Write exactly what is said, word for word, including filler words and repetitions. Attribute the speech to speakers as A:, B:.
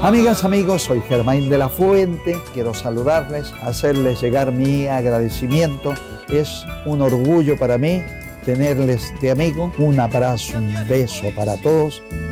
A: Amigas, amigos, soy Germain de la Fuente. Quiero saludarles, hacerles llegar mi agradecimiento. Es un orgullo para mí tenerles de amigo. Un abrazo, un beso para todos.